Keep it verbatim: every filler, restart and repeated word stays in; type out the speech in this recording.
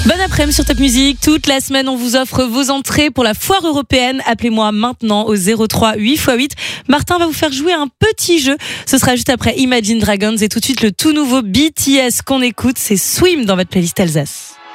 Bon après-midi sur Top Music. Toute la semaine, on vous offre vos entrées pour la foire européenne. Appelez-moi maintenant au zéro trois huit fois huit. Martin va vous faire jouer un petit jeu. Ce sera juste après Imagine Dragons et tout de suite le tout nouveau B T S qu'on écoute. C'est Swim dans votre playlist Alsace.